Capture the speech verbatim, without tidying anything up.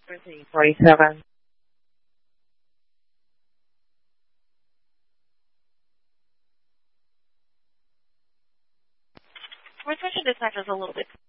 thirteen forty-seven. We're switching dispatchers a little bit.